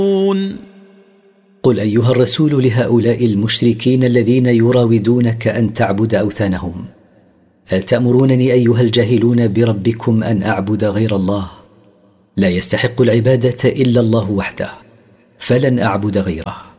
قل أيها الرسول لهؤلاء المشركين الذين يراودونك أن تعبد أوثانهم: هل تأمرونني أيها الجاهلون بربكم أن أعبد غير الله؟ لا يستحق العبادة إلا الله وحده، فلن أعبد غيره.